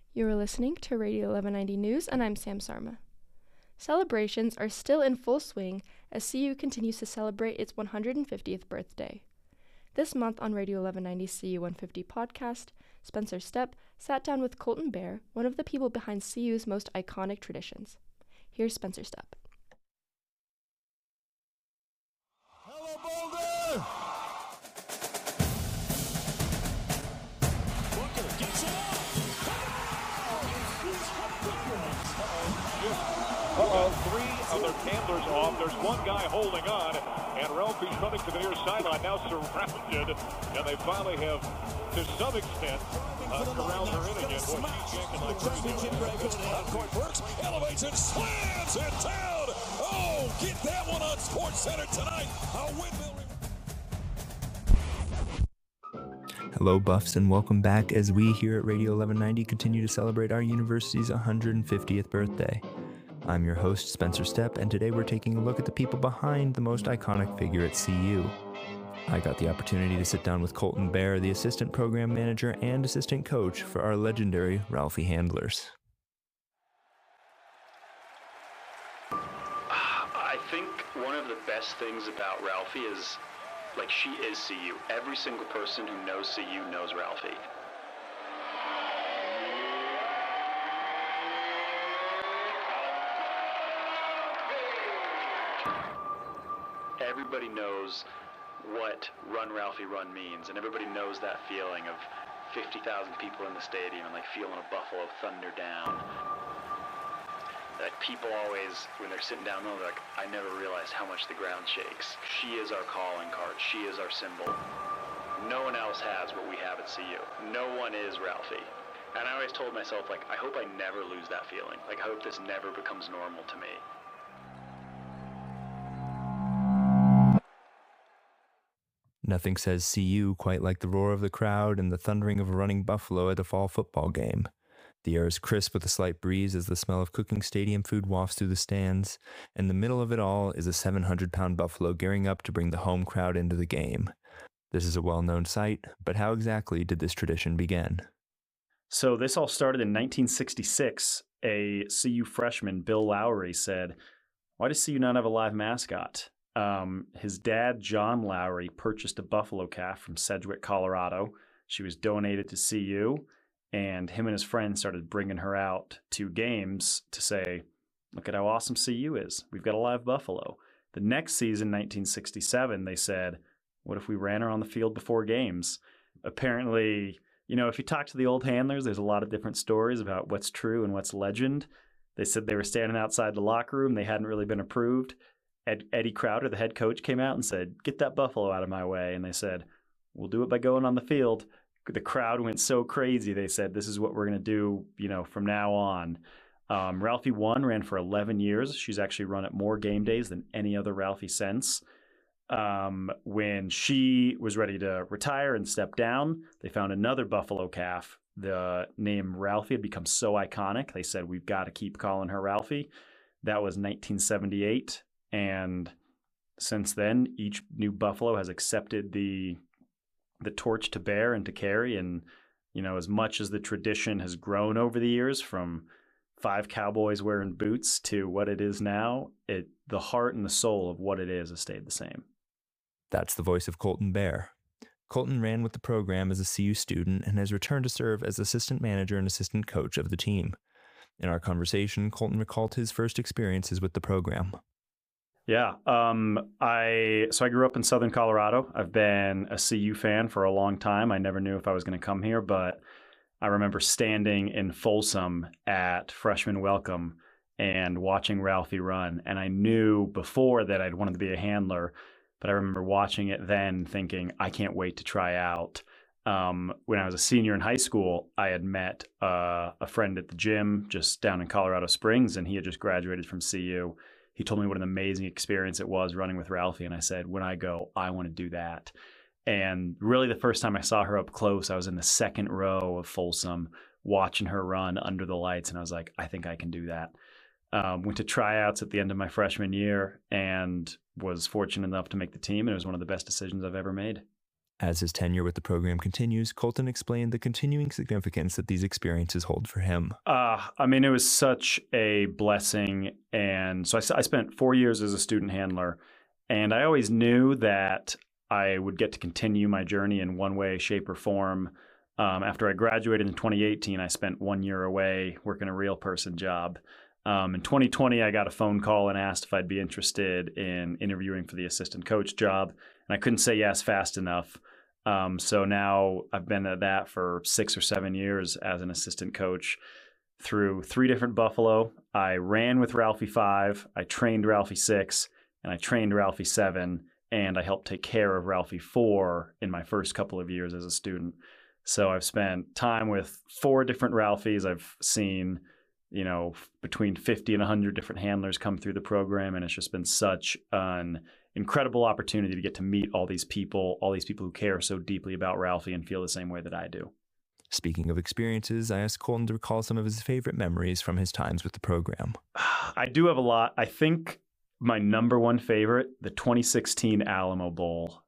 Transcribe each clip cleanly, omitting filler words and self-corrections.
You are listening to Radio 1190 News, and I'm Sam Sarma. Celebrations are still in full swing as CU continues to celebrate its 150th birthday. This month on Radio 1190's CU 150 podcast, Spencer Stepp sat down with Colton Bear, one of the people behind CU's most iconic traditions. Here's Spencer Stepp. Hello, Boulder! Booker gets it off! Three of their handlers off. There's one guy holding on, and Ralphie's running to the near sideline, now surrounded, and they finally have, to some extent, corralled her in again. Boy, she's yanking like crazy. Court works, elevates and slams it down! Oh, get that one on Sports Center tonight! A windmill. Hello, Buffs, and welcome back as we here at Radio 1190 continue to celebrate our university's 150th birthday. I'm your host, Spencer Stepp, and today we're taking a look at the people behind the most iconic figure at CU. I got the opportunity to sit down with Colton Bear, the assistant program manager and assistant coach for our legendary Ralphie Handlers. I think one of the best things about Ralphie is, she is CU. Every single person who knows CU knows Ralphie. Everybody knows what Run Ralphie Run means, and everybody knows that feeling of 50,000 people in the stadium and feeling a Buffalo thunder down. People always, when they're sitting down, they're like, I never realized how much the ground shakes. She is our calling card. She is our symbol. No one else has what we have at CU. No one is Ralphie. And I always told myself, I hope I never lose that feeling. I hope this never becomes normal to me. Nothing says CU quite like the roar of the crowd and the thundering of a running buffalo at a fall football game. The air is crisp with a slight breeze as the smell of cooking stadium food wafts through the stands. In the middle of it all is a 700-pound buffalo gearing up to bring the home crowd into the game. This is a well-known sight, but how exactly did this tradition begin? So this all started in 1966. A CU freshman, Bill Lowry, said, "Why does CU not have a live mascot?" His dad, John Lowry, purchased a buffalo calf from Sedgwick, Colorado. She was donated to CU, and him and his friends started bringing her out to games to say, look at how awesome CU is. We've got a live buffalo. The next season, 1967, they said, what if we ran her on the field before games? Apparently, if you talk to the old handlers, there's a lot of different stories about what's true and what's legend. They said they were standing outside the locker room. They hadn't really been approved. Eddie Crowder, the head coach, came out and said, get that buffalo out of my way. And they said, we'll do it by going on the field. The crowd went so crazy, they said, this is what we're going to do, from now on. Ralphie 1 ran for 11 years. She's actually run at more game days than any other Ralphie since. When she was ready to retire and step down, they found another buffalo calf. The name Ralphie had become so iconic, they said, we've got to keep calling her Ralphie. That was 1978. And since then, each new buffalo has accepted the torch to bear and to carry. And, as much as the tradition has grown over the years from 5 cowboys wearing boots to what it is now, the heart and the soul of what it is has stayed the same. That's the voice of Colton Bear. Colton ran with the program as a CU student and has returned to serve as assistant manager and assistant coach of the team. In our conversation, Colton recalled his first experiences with the program. Yeah. I grew up in Southern Colorado. I've been a CU fan for a long time. I never knew if I was going to come here, but I remember standing in Folsom at freshman welcome and watching Ralphie run. And I knew before that I'd wanted to be a handler, but I remember watching it then thinking, I can't wait to try out. When I was a senior in high school, I had met a friend at the gym just down in Colorado Springs, and he had just graduated from CU. He told me what an amazing experience it was running with Ralphie. And I said, when I go, I want to do that. And really the first time I saw her up close, I was in the second row of Folsom watching her run under the lights. And I was like, I think I can do that. Went to tryouts at the end of my freshman year and was fortunate enough to make the team. And it was one of the best decisions I've ever made. As his tenure with the program continues, Colton explained the continuing significance that these experiences hold for him. It was such a blessing. And so I spent 4 years as a student handler, and I always knew that I would get to continue my journey in one way, shape, or form. After I graduated in 2018, I spent 1 year away working a real person job. In 2020, I got a phone call and asked if I'd be interested in interviewing for the assistant coach job. And I couldn't say yes fast enough. So now I've been at that for 6 or 7 years as an assistant coach through 3 different Buffalo. I ran with Ralphie 5, I trained Ralphie 6, and I trained Ralphie 7, and I helped take care of Ralphie 4 in my first couple of years as a student. So I've spent time with 4 different Ralphies. I've seen, between 50 and 100 different handlers come through the program, and it's just been such an incredible opportunity to get to meet all these people who care so deeply about Ralphie and feel the same way that I do. Speaking of experiences, I asked Colton to recall some of his favorite memories from his times with the program. I do have a lot. I think my number one favorite, the 2016 Alamo Bowl.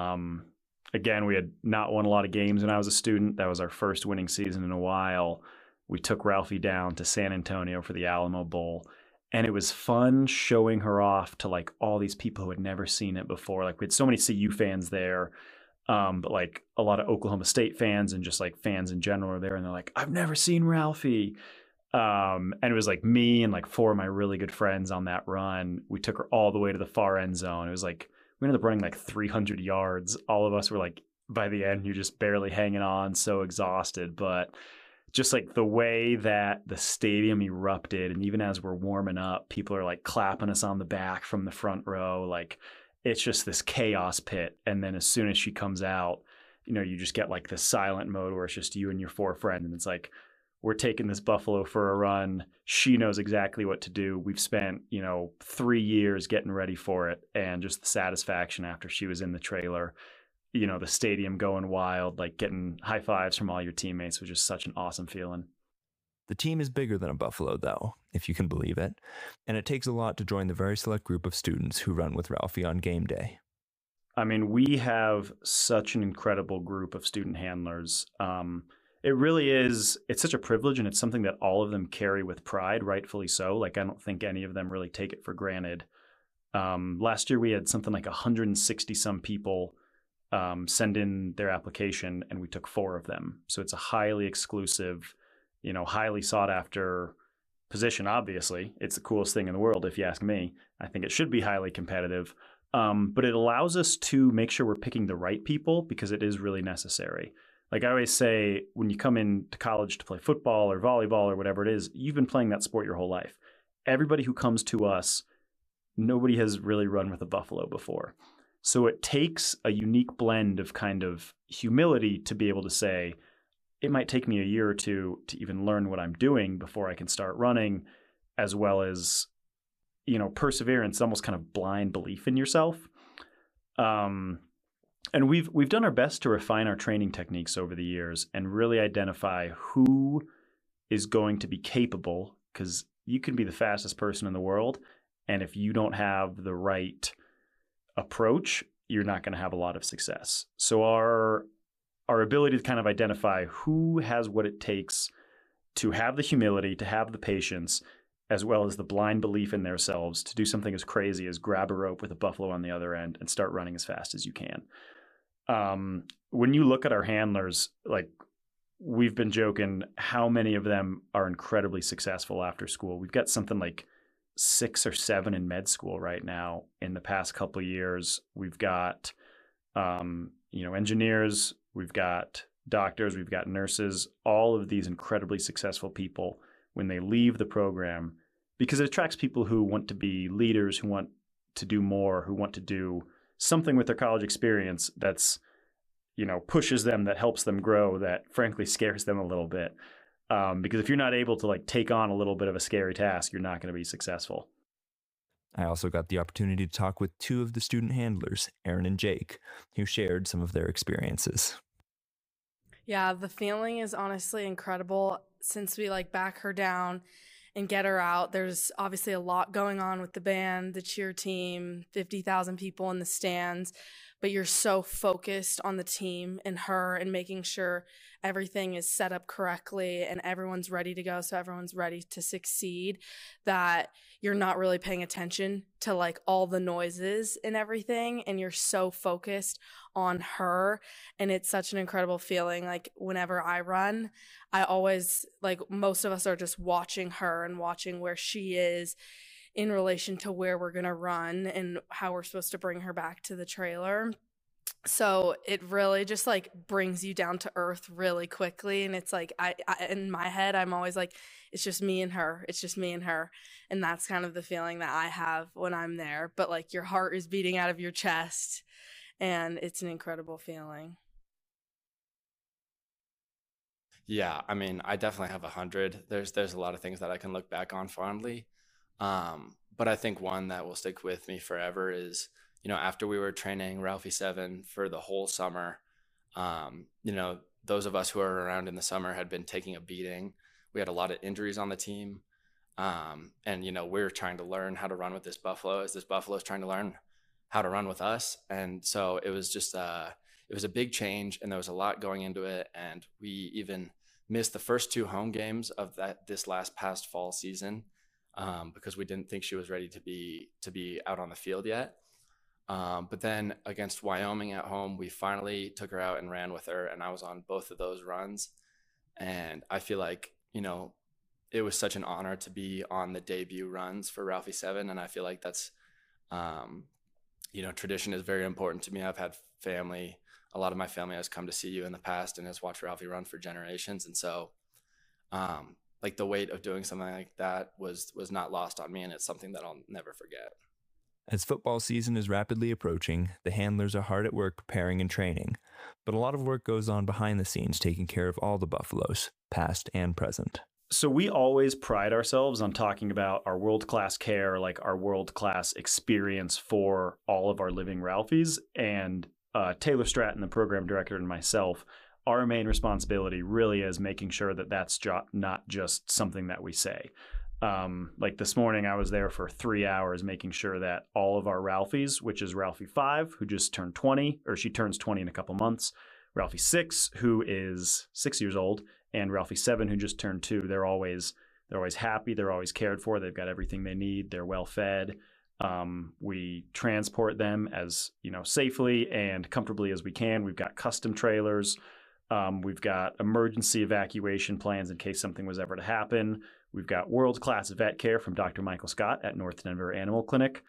Again, we had not won a lot of games when I was a student. That was our first winning season in a while. We took Ralphie down to San Antonio for the Alamo Bowl. And it was fun showing her off to all these people who had never seen it before. We had so many CU fans there, but a lot of Oklahoma State fans and just fans in general are there. And they're like, I've never seen Ralphie. And it was me and 4 of my really good friends on that run. We took her all the way to the far end zone. It was we ended up running 300 yards. All of us were by the end, you're just barely hanging on, so exhausted. But just the way that the stadium erupted, and even as we're warming up, people are clapping us on the back from the front row. It's just this chaos pit. And then as soon as she comes out, you just get this silent mode where it's just you and your 4 friends. And it's we're taking this Buffalo for a run. She knows exactly what to do. We've spent, 3 years getting ready for it. And just the satisfaction after she was in the trailer, the stadium going wild, getting high fives from all your teammates was just such an awesome feeling. The team is bigger than a Buffalo, though, if you can believe it. And it takes a lot to join the very select group of students who run with Ralphie on game day. We have such an incredible group of student handlers. It really is. It's such a privilege, and it's something that all of them carry with pride, rightfully so. I don't think any of them really take it for granted. Last year, we had something 160 some people send in their application, and we took 4 of them. So it's a highly exclusive, highly sought after position. Obviously, it's the coolest thing in the world, if you ask me. I think it should be highly competitive. But it allows us to make sure we're picking the right people, because it is really necessary. I always say, when you come into college to play football or volleyball or whatever it is, you've been playing that sport your whole life. Everybody who comes to us, nobody has really run with a Buffalo before. So it takes a unique blend of kind of humility to be able to say, it might take me a year or 2 to even learn what I'm doing before I can start running, as well as, perseverance, almost kind of blind belief in yourself. And we've done our best to refine our training techniques over the years and really identify who is going to be capable, because you can be the fastest person in the world, and if you don't have the right approach, you're not going to have a lot of success. So our ability to kind of identify who has what it takes to have the humility, to have the patience, as well as the blind belief in themselves to do something as crazy as grab a rope with a Buffalo on the other end and start running as fast as you can. When you look at our handlers, we've been joking how many of them are incredibly successful after school. We've got something 6 or 7 in med school right now. In the past couple of years, we've got, engineers, we've got doctors, we've got nurses, all of these incredibly successful people when they leave the program, because it attracts people who want to be leaders, who want to do more, who want to do something with their college experience that's, pushes them, that helps them grow, that frankly scares them a little bit. Because if you're not able to take on a little bit of a scary task, you're not going to be successful. I also got the opportunity to talk with 2 of the student handlers, Aaron and Jake, who shared some of their experiences. Yeah, the feeling is honestly incredible. Since we back her down and get her out, there's obviously a lot going on with the band, the cheer team, 50,000 people in the stands. but you're so focused on the team and her and making sure everything is set up correctly and everyone's ready to go, so everyone's ready to succeed, that you're not really paying attention to like all the noises and everything, and you're so focused on her. And it's such an incredible feeling. Like whenever I run, I always, like, most of us are just watching her and watching where she is in relation to where we're going to run and how we're supposed to bring her back to the trailer. So it really just like brings you down to earth really quickly. And it's like, I in my head, I'm always like, it's just me and her. It's just me and her. And that's kind of the feeling that I have when I'm there. But like your heart is beating out of your chest, and it's an incredible feeling. Yeah, I mean, I definitely have 100. There's a lot of things that I can look back on fondly. But I think one that will stick with me forever is, after we were training Ralphie 7 for the whole summer, those of us who are around in the summer had been taking a beating. We had a lot of injuries on the team. And, we were trying to learn how to run with this buffalo as this buffalo is trying to learn how to run with us. And so it was just, it was a big change, and there was a lot going into it. And we even missed the first 2 home games of this past fall season, because we didn't think she was ready to be out on the field yet. But then against Wyoming at home, we finally took her out and ran with her, and I was on both of those runs. And I feel like, it was such an honor to be on the debut runs for Ralphie 7. And I feel like that's, tradition is very important to me. I've had family, a lot of my family has come to see you in the past and has watched Ralphie run for generations. And so, like the weight of doing something like that was not lost on me, and it's something that I'll never forget. As football season is rapidly approaching, the handlers are hard at work preparing and training, but a lot of work goes on behind the scenes taking care of all the buffaloes, past and present. So we always pride ourselves on talking about our world-class care, like our world-class experience for all of our living Ralphies. And Taylor Stratton, the program director, and myself, our main responsibility really is making sure that that's not just something that we say. Like this morning, I was there for 3 hours making sure that all of our Ralphies, which is Ralphie 5, who just turned 20, or she turns 20 in a couple months, Ralphie 6, who is 6 years old, and Ralphie 7, who just turned 2, they're always happy, they're always cared for, they've got everything they need, they're well fed. We transport them as safely and comfortably as we can. We've got custom trailers. We've got emergency evacuation plans in case something was ever to happen. We've got world-class vet care from Dr. Michael Scott at North Denver Animal Clinic.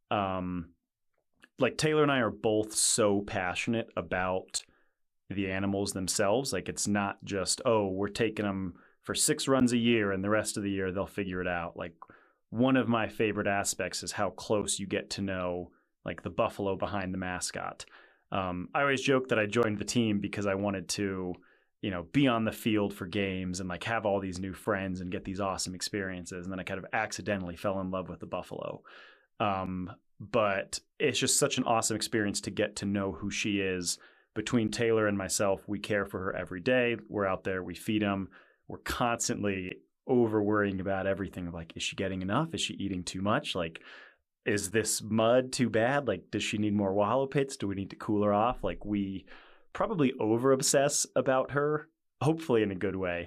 Like Taylor and I are both so passionate about the animals themselves. Like it's not just, we're taking them for 6 runs a year and the rest of the year they'll figure it out. Like one of my favorite aspects is how close you get to know like the buffalo behind the mascot. I always joke that I joined the team because I wanted to, be on the field for games and like have all these new friends and get these awesome experiences. And then I kind of accidentally fell in love with the buffalo. But it's just such an awesome experience to get to know who she is. Between Taylor and myself, we care for her every day. We're out there, we feed them. We're constantly over worrying about everything. Like, is she getting enough? Is she eating too much? Like, is this mud too bad? Like, does she need more wallow pits? Do we need to cool her off? Like, we probably over obsess about her, hopefully in a good way.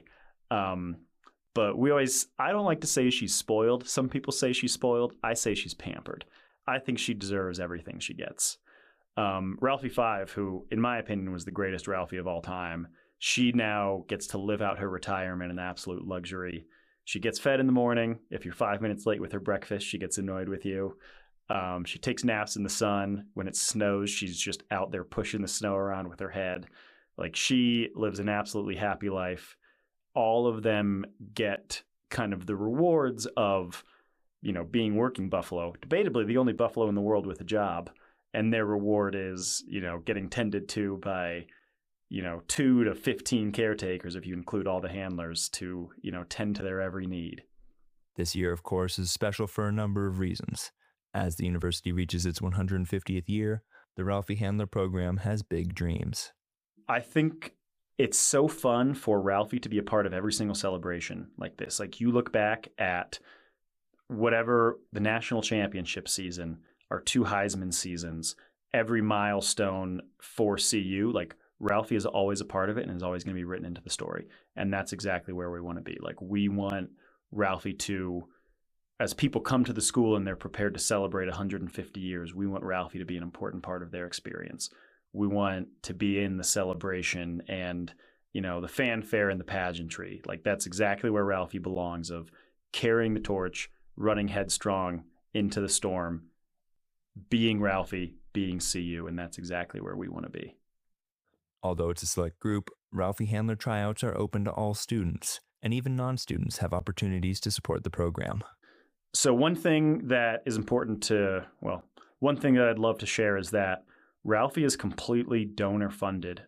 But I don't like to say she's spoiled. Some people say she's spoiled. I say she's pampered. I think she deserves everything she gets. Ralphie 5, who in my opinion was the greatest Ralphie of all time, she now gets to live out her retirement in absolute luxury. She gets fed in the morning. If you're 5 minutes late with her breakfast, she gets annoyed with you. She takes naps in the sun. When it snows, she's just out there pushing the snow around with her head. Like, she lives an absolutely happy life. All of them get kind of the rewards of, being working buffalo. Debatably, the only buffalo in the world with a job. And their reward is, getting tended to by, 2 to 15 caretakers, if you include all the handlers, to, tend to their every need. This year, of course, is special for a number of reasons. As the university reaches its 150th year, the Ralphie Handler program has big dreams. I think it's so fun for Ralphie to be a part of every single celebration like this. Like, you look back at whatever the national championship season, our 2 Heisman seasons, every milestone for CU, like Ralphie is always a part of it and is always going to be written into the story. And that's exactly where we want to be. Like, we want Ralphie to, as people come to the school and they're prepared to celebrate 150 years, we want Ralphie to be an important part of their experience. We want to be in the celebration and, you know, the fanfare and the pageantry. Like, that's exactly where Ralphie belongs, of carrying the torch, running headstrong into the storm, being Ralphie, being CU, and that's exactly where we want to be. Although it's a select group, Ralphie Handler tryouts are open to all students, and even non-students have opportunities to support the program. So one thing that is important to, one thing that I'd love to share is that Ralphie is completely donor funded.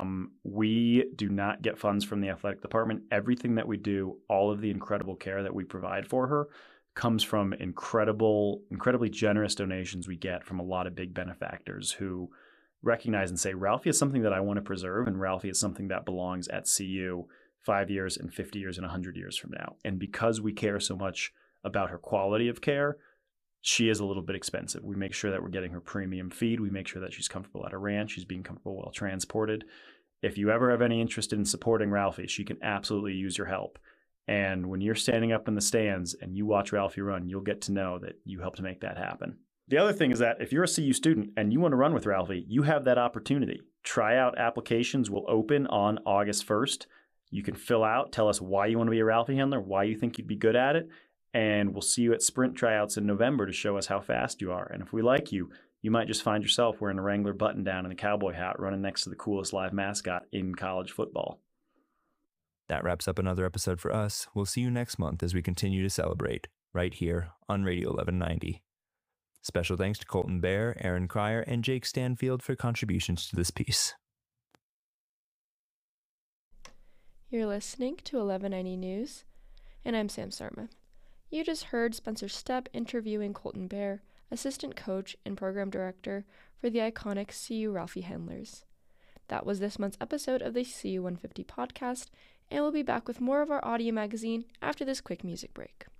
We do not get funds from the athletic department. Everything that we do, all of the incredible care that we provide for her, comes from incredibly generous donations we get from a lot of big benefactors who recognize and say, Ralphie is something that I want to preserve, and Ralphie is something that belongs at CU 5 years and 50 years and 100 years from now. And because we care so much about her quality of care, she is a little bit expensive. We make sure that we're getting her premium feed. We make sure that she's comfortable at a ranch. She's being comfortable while transported. If you ever have any interest in supporting Ralphie, she can absolutely use your help. And when you're standing up in the stands and you watch Ralphie run, you'll get to know that you helped make that happen. The other thing is that if you're a CU student and you want to run with Ralphie, you have that opportunity. Tryout applications will open on August 1st. You can fill out, tell us why you want to be a Ralphie handler, why you think you'd be good at it, and we'll see you at sprint tryouts in November to show us how fast you are. And if we like you, you might just find yourself wearing a Wrangler button-down and a cowboy hat running next to the coolest live mascot in college football. That wraps up another episode for us. We'll see you next month as we continue to celebrate, right here on Radio 1190. Special thanks to Colton Bear, Aaron Cryer, and Jake Stanfield for contributions to this piece. You're listening to 1190 News, and I'm Sam Sarma. You just heard Spencer Stepp interviewing Colton Bear, assistant coach and program director for the iconic CU Ralphie Handlers. That was this month's episode of the CU 150 podcast, and we'll be back with more of our audio magazine after this quick music break.